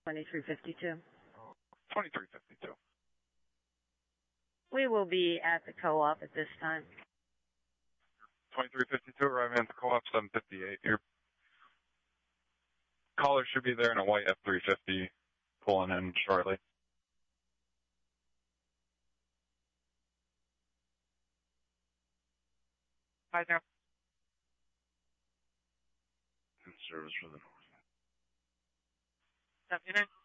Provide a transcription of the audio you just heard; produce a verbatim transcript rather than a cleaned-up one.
twenty-three fifty-two. twenty-three fifty-two. We will be at the co-op at this time. twenty-three fifty-two, arriving at the co-op, seven fifty-eight. Your caller should be there in a white F three fifty, pulling in shortly. Hi there. Service for the North. seventy-nine.